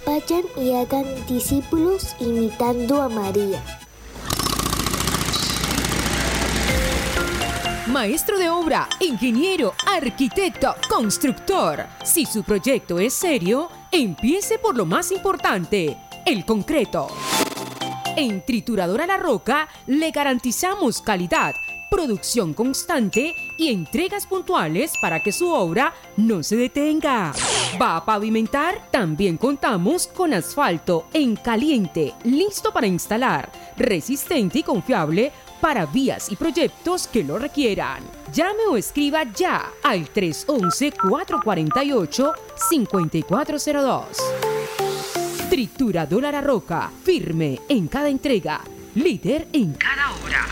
Vayan y hagan discípulos imitando a María. Maestro de obra, ingeniero, arquitecto, constructor. Si su proyecto es serio, empiece por lo más importante, el concreto. En Trituradora La Roca le garantizamos calidad, producción constante y entregas puntuales para que su obra no se detenga. ¿Va a pavimentar? También contamos con asfalto en caliente, listo para instalar, resistente y confiable para vías y proyectos que lo requieran. Llame o escriba ya al 311-448-5402. Trituradora La Roca, firme en cada entrega, líder en cada obra.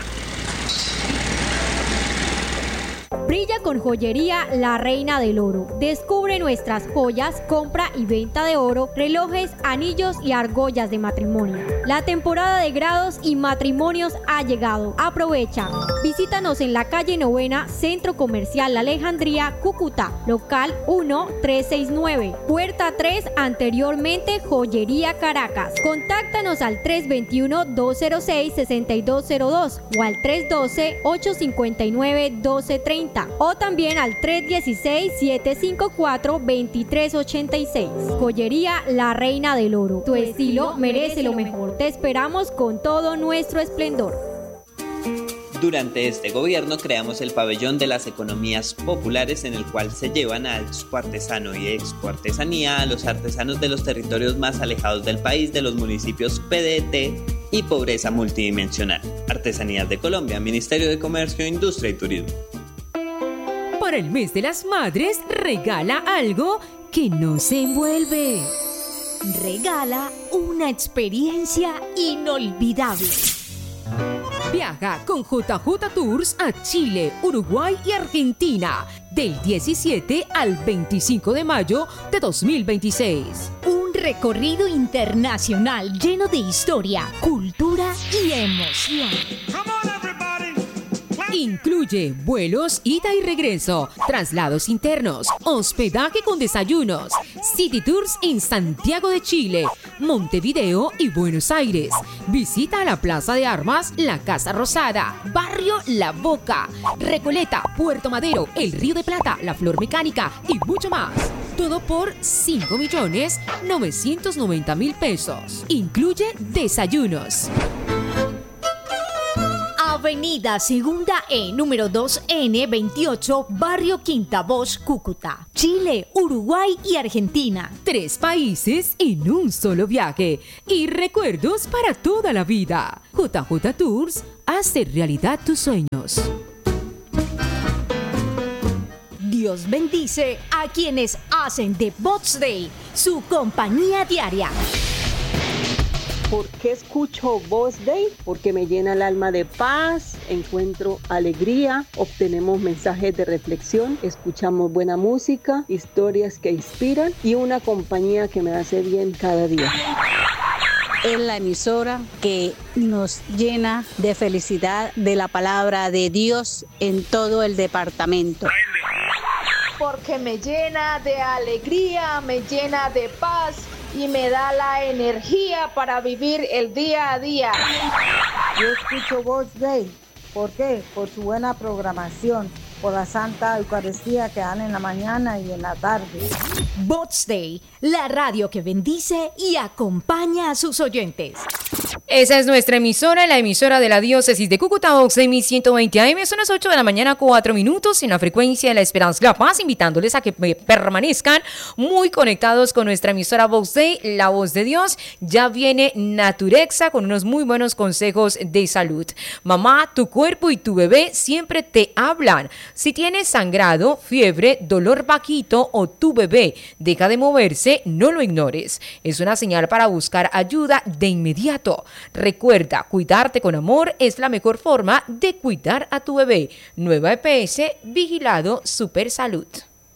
Brilla con Joyería La Reina del Oro. Descubre nuestras joyas, compra y venta de oro, relojes, anillos y argollas de matrimonio. La temporada de grados y matrimonios ha llegado. Aprovecha. Visítanos en la calle 9, Centro Comercial La Alejandría, Cúcuta, local 1369, puerta 3, anteriormente Joyería Caracas. Contáctanos al 321-206-6202 o al 312-859-1230. O también al 316-754-2386. Joyería La Reina del Oro. Tu estilo merece lo mejor. Te esperamos con todo nuestro esplendor. Durante este gobierno creamos el pabellón de las economías populares, en el cual se llevan a Expo Artesano y Expo Artesanía a los artesanos de los territorios más alejados del país, de los municipios PDT y pobreza multidimensional. Artesanías de Colombia, Ministerio de Comercio, Industria y Turismo. Para el mes de las madres, regala algo que no se envuelve. Regala una experiencia inolvidable. Viaja con JJ Tours a Chile, Uruguay y Argentina del 17 al 25 de mayo de 2026. Un recorrido internacional lleno de historia, cultura y emoción. Incluye vuelos, ida y regreso, traslados internos, hospedaje con desayunos, City Tours en Santiago de Chile, Montevideo y Buenos Aires. Visita a la Plaza de Armas, la Casa Rosada, Barrio La Boca, Recoleta, Puerto Madero, el Río de Plata, la Flor Mecánica y mucho más. Todo por 5.990.000 pesos. Incluye desayunos. Avenida Segunda E, número 2N28, Barrio Quinta Voz, Cúcuta, Chile, Uruguay y Argentina. 3 países en un solo viaje y recuerdos para toda la vida. JJ Tours hace realidad tus sueños. Dios bendice a quienes hacen de Bots Day su compañía diaria. ¿Por qué escucho Voz Day? Porque me llena el alma de paz, encuentro alegría, obtenemos mensajes de reflexión, escuchamos buena música, historias que inspiran y una compañía que me hace bien cada día. Es la emisora que nos llena de felicidad de la palabra de Dios en todo el departamento. Porque me llena de alegría, me llena de paz y me da la energía para vivir el día a día. Yo escucho Voz Day. ¿Por qué? Por su buena programación, por la Santa Eucaristía que dan en la mañana y en la tarde. Bots Day, la radio que bendice y acompaña a sus oyentes. Esa es nuestra emisora, la emisora de la diócesis de Cúcuta, Vox Day 1120 AM. Son las 8 de la mañana, 4 minutos, en la frecuencia de la Esperanza y la Paz, invitándoles a que permanezcan muy conectados con nuestra emisora Vox Day, la voz de Dios. Ya viene Naturexa con unos muy buenos consejos de salud. Mamá, tu cuerpo y tu bebé siempre te hablan. Si tienes sangrado, fiebre, dolor bajito o tu bebé deja de moverse, no lo ignores. Es una señal para buscar ayuda de inmediato. Recuerda, cuidarte con amor es la mejor forma de cuidar a tu bebé. Nueva EPS, Vigilado Super Salud.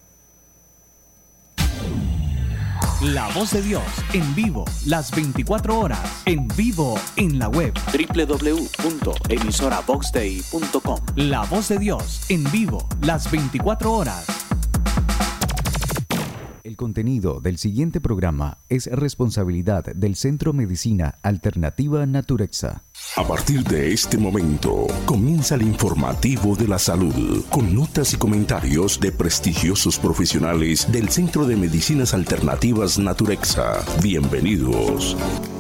La Voz de Dios, en vivo, las 24 horas, en vivo, en la web www.emisoravoxday.com. La Voz de Dios, en vivo, las 24 horas. El contenido del siguiente programa es responsabilidad del Centro Medicina Alternativa Naturexa. A partir de este momento, comienza el informativo de la salud, con notas y comentarios de prestigiosos profesionales del Centro de Medicinas Alternativas Naturexa. Bienvenidos.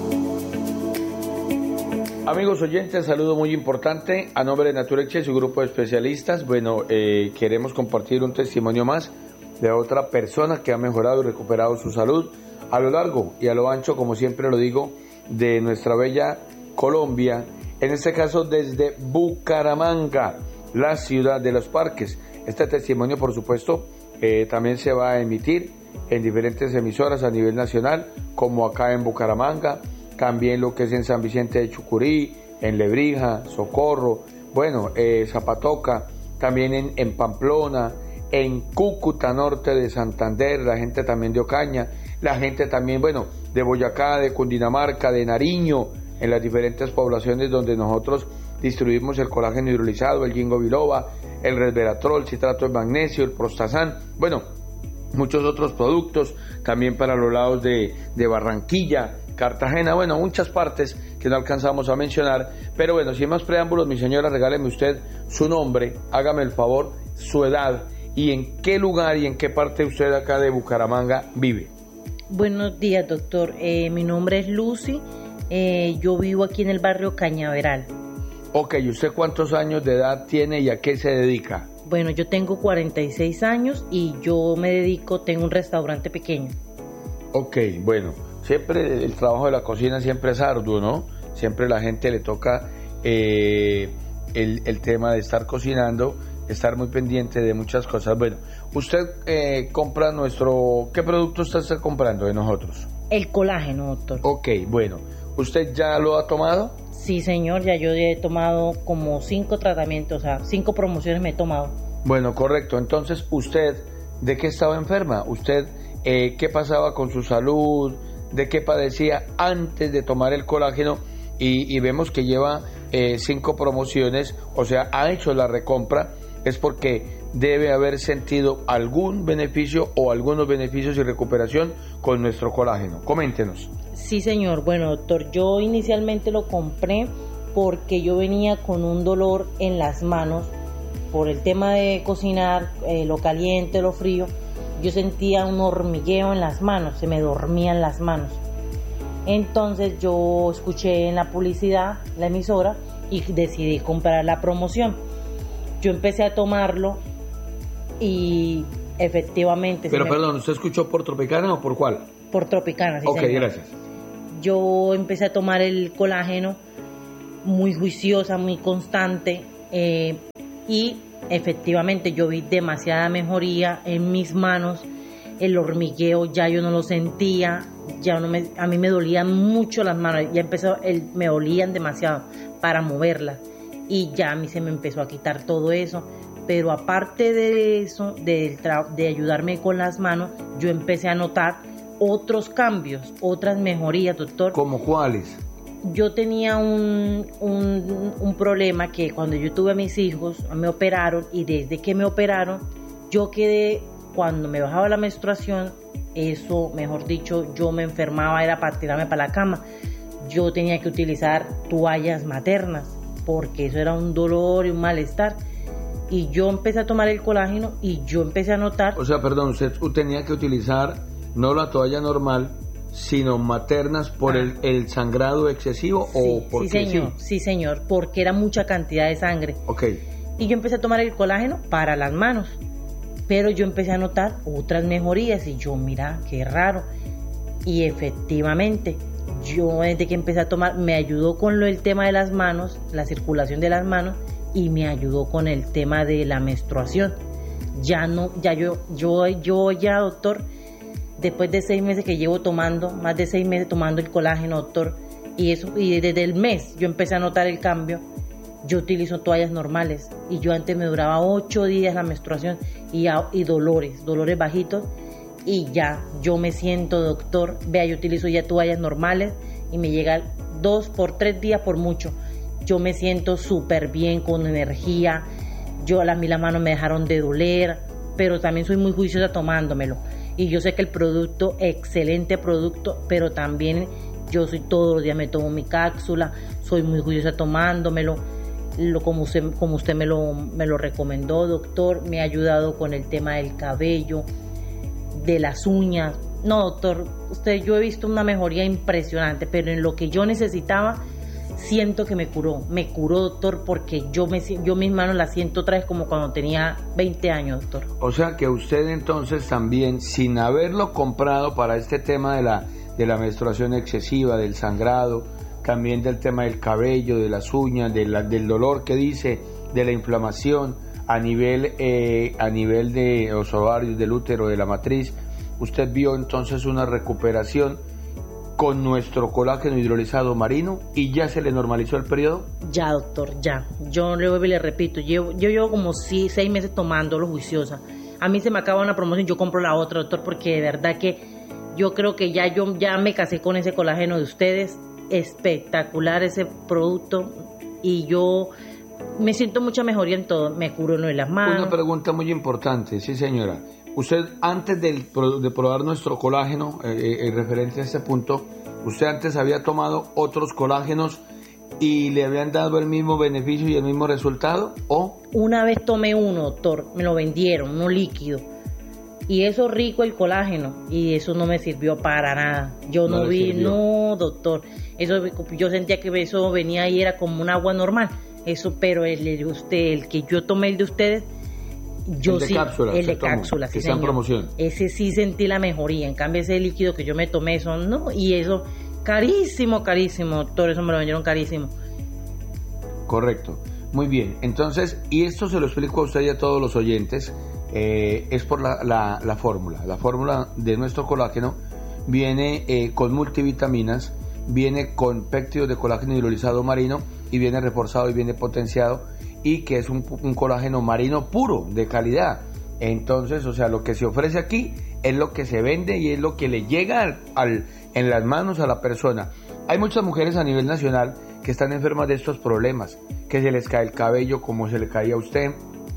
Amigos oyentes, saludo muy importante a nombre de Naturexa y su grupo de especialistas. Bueno, queremos compartir un testimonio más de otra persona que ha mejorado y recuperado su salud a lo largo y a lo ancho, como siempre lo digo, de nuestra bella Colombia, en este caso desde Bucaramanga, la ciudad de los parques. Este testimonio, por supuesto, también se va a emitir en diferentes emisoras a nivel nacional, como acá en Bucaramanga, también lo que es en San Vicente de Chucurí, en Lebrija, Socorro, bueno, Zapatoca, también en Pamplona, en Cúcuta Norte de Santander, la gente también de Ocaña, la gente también, bueno, de Boyacá, de Cundinamarca, de Nariño, en las diferentes poblaciones donde nosotros distribuimos el colágeno hidrolizado, el ginkgo biloba, el resveratrol, citrato de magnesio, el prostazán, bueno, muchos otros productos, también para los lados de Barranquilla, Cartagena, bueno, muchas partes que no alcanzamos a mencionar, pero bueno, sin más preámbulos, mi señora, regáleme usted su nombre, hágame el favor, su edad y en qué lugar y en qué parte usted acá de Bucaramanga vive. Buenos días, doctor, mi nombre es Lucy, yo vivo aquí en el barrio Cañaveral. Ok, ¿y usted cuántos años de edad tiene y a qué se dedica? Bueno, yo tengo 46 años y yo me dedico, tengo un restaurante pequeño. Ok, bueno, siempre el trabajo de la cocina siempre es arduo, ¿no? Siempre la gente le toca el tema de estar cocinando, estar muy pendiente de muchas cosas. Bueno, usted compra ¿qué producto está usted comprando de nosotros? El colágeno, doctor. Ok, bueno, ¿usted ya lo ha tomado? Sí, señor, ya yo he tomado como 5 tratamientos, o sea, 5 promociones me he tomado. Bueno, correcto, entonces usted, ¿de qué estaba enferma? ¿Usted qué pasaba con su salud? ¿De qué padecía antes de tomar el colágeno? Y vemos que lleva 5 promociones, o sea, ha hecho la recompra, es porque debe haber sentido algún beneficio o algunos beneficios y recuperación con nuestro colágeno. Coméntenos. Sí, señor. Bueno, doctor, yo inicialmente lo compré porque yo venía con un dolor en las manos por el tema de cocinar, lo caliente, lo frío. Yo sentía un hormigueo en las manos, se me dormían las manos. Entonces yo escuché en la publicidad, la emisora, y decidí comprar la promoción. Yo empecé a tomarlo y efectivamente... Pero perdón, ¿usted escuchó por Tropicana o por cuál? Por Tropicana, sí, Ok, señor. Gracias. Yo empecé a tomar el colágeno muy juiciosa, muy constante, y efectivamente yo vi demasiada mejoría en mis manos. El hormigueo ya yo no lo sentía, a mí me dolían mucho las manos, ya me dolían demasiado para moverlas y ya a mí se me empezó a quitar todo eso. Pero aparte de eso, de ayudarme con las manos, yo empecé a notar otros cambios, otras mejorías, doctor. ¿Cómo cuáles? Yo tenía un problema que cuando yo tuve a mis hijos, me operaron, y desde que me operaron, yo quedé, cuando me bajaba la menstruación, eso, mejor dicho, yo me enfermaba, era para tirarme para la cama. Yo tenía que utilizar toallas maternas, porque eso era un dolor y un malestar. Y yo empecé a tomar el colágeno y yo empecé a notar... O sea, perdón, usted tenía que utilizar no la toalla normal, sino maternas por el sangrado excesivo, sí, o porque sí, señor, sí, señor, porque era mucha cantidad de sangre. Ok. Y yo empecé a tomar el colágeno para las manos, pero yo empecé a notar otras mejorías y yo, mira, qué raro. Y efectivamente, yo desde que empecé a tomar, me ayudó con el tema de las manos, la circulación de las manos, y me ayudó con el tema de la menstruación. Yo ya, doctor, después de 6 meses que llevo tomando, más de 6 meses tomando el colágeno, doctor, y desde el mes yo empecé a notar el cambio. Yo utilizo toallas normales y yo antes me duraba 8 días la menstruación y dolores bajitos, y ya yo me siento, doctor, vea, yo utilizo ya toallas normales y me llega 2 por 3 días por mucho. Yo me siento súper bien, con energía. A mí las manos me dejaron de doler, pero también soy muy juiciosa tomándomelo. Y yo sé que el producto, excelente producto, pero también yo soy todos los días me tomo mi cápsula, soy muy juiciosa tomándomelo, como usted me lo recomendó, doctor, me ha ayudado con el tema del cabello, de las uñas. No, doctor, yo he visto una mejoría impresionante, pero en lo que yo necesitaba, siento que me curó, doctor, porque yo mis manos las siento otra vez como cuando tenía 20 años, doctor. O sea que usted entonces también, sin haberlo comprado para este tema de la menstruación excesiva, del sangrado, también del tema del cabello, de las uñas, del dolor que dice, de la inflamación a nivel de los ovarios, del útero, de la matriz, usted vio entonces una recuperación con nuestro colágeno hidrolizado marino y ya se le normalizó el periodo. Ya, doctor, ya. Yo le repito, yo llevo como 6 meses tomándolo juiciosa. A mí se me acaba una promoción, yo compro la otra, doctor, porque de verdad que yo creo que yo ya me casé con ese colágeno de ustedes. Espectacular ese producto y yo me siento mucha mejoría en todo. Me curo en las manos. Una pregunta muy importante, sí señora. Usted antes de probar nuestro colágeno, referente a este punto, ¿usted antes había tomado otros colágenos y le habían dado el mismo beneficio y el mismo resultado? ¿O? Una vez tomé uno, doctor, me lo vendieron, uno líquido. Y eso rico el colágeno, y eso no me sirvió para nada. Yo no vi, no, doctor. Eso, yo sentía que eso venía y era como un agua normal. Eso, pero el que yo tomé el de ustedes, yo el de sí, cápsula, el de cápsula, sí, está en promoción. Ese sí sentí la mejoría. En cambio, ese líquido que yo me tomé, eso no, y eso carísimo, doctor, eso me lo vendieron carísimo. Correcto. Muy bien. Entonces, y esto se lo explico a usted y a todos los oyentes, es por la fórmula. La fórmula de nuestro colágeno viene con multivitaminas, viene con péptidos de colágeno hidrolizado marino y viene reforzado y viene potenciado, y que es un colágeno marino puro, de calidad. Entonces, o sea, lo que se ofrece aquí es lo que se vende y es lo que le llega en las manos a la persona. Hay muchas mujeres a nivel nacional que están enfermas de estos problemas, que se les cae el cabello como se le caía a usted,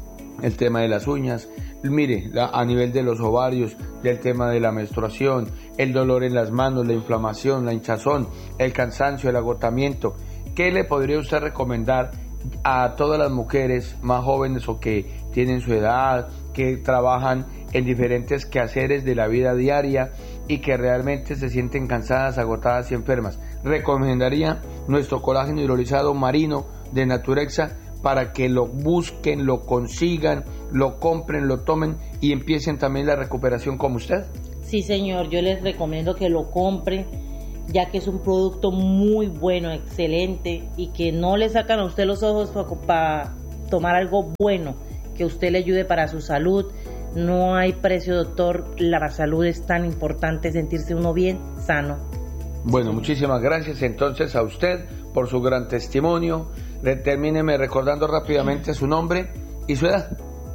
el tema de las uñas, mire, a nivel de los ovarios, del tema de la menstruación, el dolor en las manos, la inflamación, la hinchazón, el cansancio, el agotamiento. ¿Qué le podría usted recomendar a todas las mujeres más jóvenes o que tienen su edad, que trabajan en diferentes quehaceres de la vida diaria y que realmente se sienten cansadas, agotadas y enfermas? Recomendaría nuestro colágeno hidrolizado marino de Naturexa para que lo busquen, lo consigan, lo compren, lo tomen y empiecen también la recuperación como usted. Sí, señor, yo les recomiendo que lo compren, ya que es un producto muy bueno, excelente, y que no le sacan a usted los ojos para tomar algo bueno, que usted le ayude para su salud. No hay precio, doctor, la salud es tan importante, sentirse uno bien, sano. Bueno, muchísimas gracias entonces a usted por su gran testimonio. Termíneme recordando rápidamente su nombre y su edad.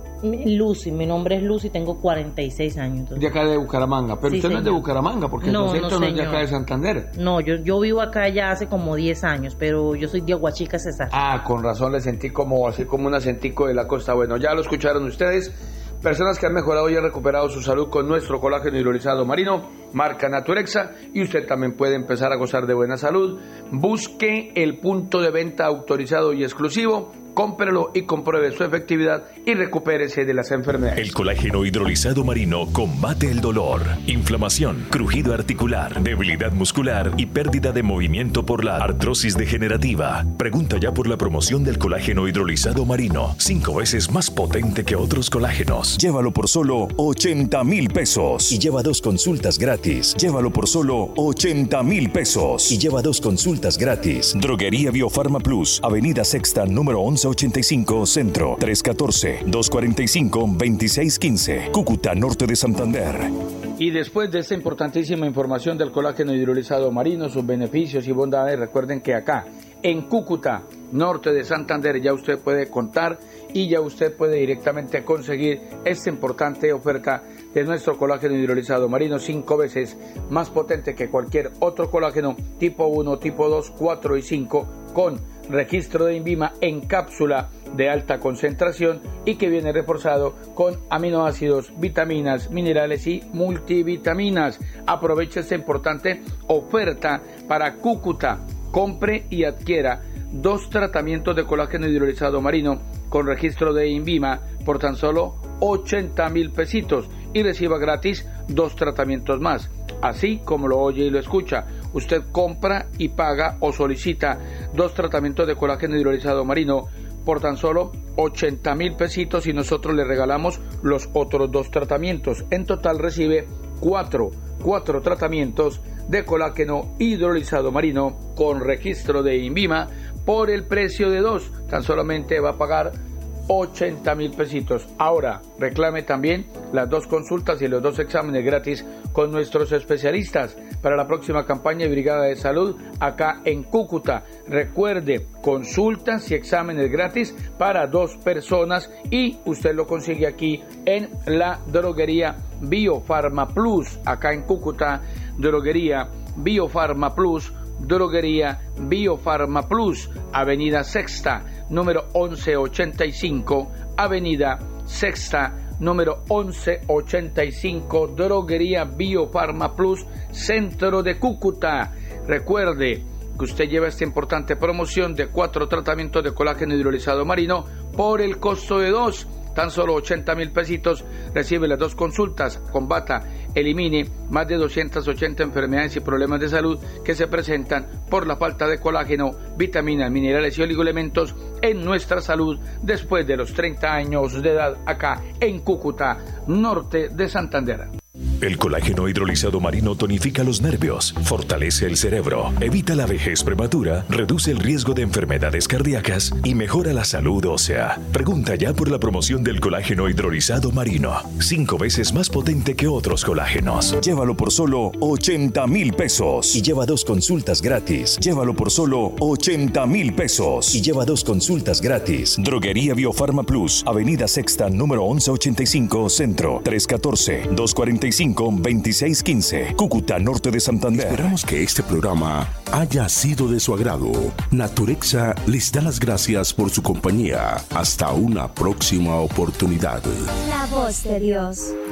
Lucy, mi nombre es Lucy, tengo 46 años. Entonces. De acá de Bucaramanga, pero sí, usted no es de Bucaramanga, porque no es de acá de Santander. No, yo vivo acá ya hace como 10 años, pero yo soy de Aguachica, César. Ah, con razón le sentí así como un acentico de la costa. Bueno, ya lo escucharon ustedes. Personas que han mejorado y han recuperado su salud con nuestro colágeno hidrolizado marino, marca Naturexa, y usted también puede empezar a gozar de buena salud. Busque el punto de venta autorizado y exclusivo, cómprelo y compruebe su efectividad y recupérese de las enfermedades. El colágeno hidrolizado marino combate el dolor, inflamación, crujido articular, debilidad muscular y pérdida de movimiento por la artrosis degenerativa. Pregunta ya por la promoción del colágeno hidrolizado marino, 5 veces más potente que otros colágenos. Llévalo por solo 80,000 pesos y lleva 2 consultas gratis. Llévalo por solo 80,000 pesos y lleva 2 consultas gratis. Droguería Biofarma Plus, Avenida Sexta, número 1185, Centro, 314-245-2615, Cúcuta, norte de Santander. Y después de esta importantísima información del colágeno hidrolizado marino, sus beneficios y bondades, recuerden que acá, en Cúcuta, norte de Santander, ya usted puede contar y ya usted puede directamente conseguir esta importante oferta de nuestro colágeno hidrolizado marino, 5 veces más potente que cualquier otro colágeno tipo 1, tipo 2, 4 y 5, con registro de INVIMA en cápsula de alta concentración y que viene reforzado con aminoácidos, vitaminas, minerales y multivitaminas. Aproveche esta importante oferta para Cúcuta. Compre y adquiera 2 tratamientos de colágeno hidrolizado marino con registro de INVIMA por tan solo 80.000 pesitos y reciba gratis 2 tratamientos más. Así como lo oye y lo escucha, usted compra y paga o solicita 2 tratamientos de colágeno hidrolizado marino por tan solo 80.000 pesitos y nosotros le regalamos los otros 2 tratamientos. En total recibe 4 tratamientos de colágeno hidrolizado marino con registro de INVIMA por el precio de 2. Tan solamente va a pagar 80.000 pesitos. Ahora reclame también las 2 consultas y los 2 exámenes gratis con nuestros especialistas para la próxima campaña de Brigada de Salud acá en Cúcuta. Recuerde, consultas y exámenes gratis para 2 personas y usted lo consigue aquí en la droguería Biofarma Plus, acá en Cúcuta. Droguería Biofarma Plus, Droguería Biofarma Plus, Avenida Sexta, número 1185, Avenida Sexta, número 1185, Droguería Biofarma Plus, Centro de Cúcuta. Recuerde que usted lleva esta importante promoción de 4 tratamientos de colágeno hidrolizado marino por el costo de 2. Tan solo 80.000 pesitos, recibe las 2 consultas, combata, elimine más de 280 enfermedades y problemas de salud que se presentan por la falta de colágeno, vitaminas, minerales y oligoelementos en nuestra salud después de los 30 años de edad acá en Cúcuta, norte de Santander. El colágeno hidrolizado marino tonifica los nervios, fortalece el cerebro, evita la vejez prematura, reduce el riesgo de enfermedades cardíacas y mejora la salud ósea. Pregunta ya por la promoción del colágeno hidrolizado marino, 5 veces más potente que otros colágenos. Llévalo por solo 80.000 pesos y lleva 2 consultas gratis. Llévalo por solo 80.000 pesos y lleva 2 consultas gratis. Droguería Biofarma Plus, Avenida Sexta, número 1185, Centro, 314-245-2615, Cúcuta, norte de Santander. Esperamos que este programa haya sido de su agrado. Naturexa les da las gracias por su compañía. Hasta una próxima oportunidad. La voz de Dios.